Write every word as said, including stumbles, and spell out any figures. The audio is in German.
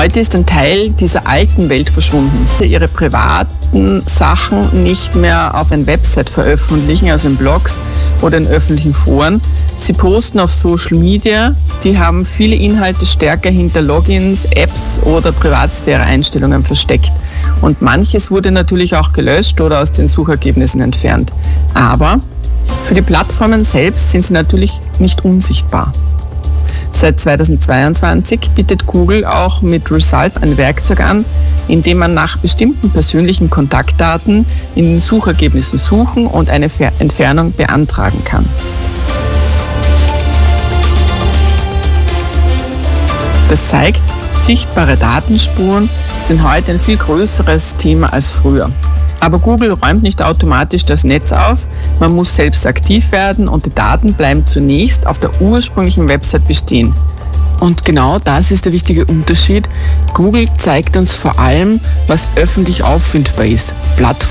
Heute ist ein Teil dieser alten Welt verschwunden. Ihre privaten Sachen nicht mehr auf ein Website veröffentlichen, also in Blogs oder in öffentlichen Foren. Sie posten auf Social Media, die haben viele Inhalte stärker hinter Logins, Apps oder Privatsphäre-Einstellungen versteckt. Und manches wurde natürlich auch gelöscht oder aus den Suchergebnissen entfernt. Aber für die Plattformen selbst sind sie natürlich nicht unsichtbar. Seit zweitausendzweiundzwanzig bietet Google auch mit Result ein Werkzeug an, in dem man nach bestimmten persönlichen Kontaktdaten in den Suchergebnissen suchen und eine Entfernung beantragen kann. Das zeigt, sichtbare Datenspuren sind heute ein viel größeres Thema als früher. Aber Google räumt nicht automatisch das Netz auf, man muss selbst aktiv werden und die Daten bleiben zunächst auf der ursprünglichen Website bestehen. Und genau das ist der wichtige Unterschied. Google zeigt uns vor allem, was öffentlich auffindbar ist. Plattformen